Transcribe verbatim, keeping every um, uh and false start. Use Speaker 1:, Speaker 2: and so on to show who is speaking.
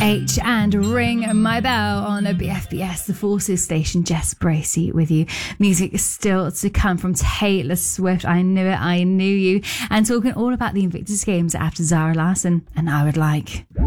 Speaker 1: H and Ring My Bell on a B F B S, the Forces station. Jess Bracey with you. Music is still to come from Taylor Swift. I knew it, I knew you. And talking all about the Invictus Games after Zara Larsson and I Would Like.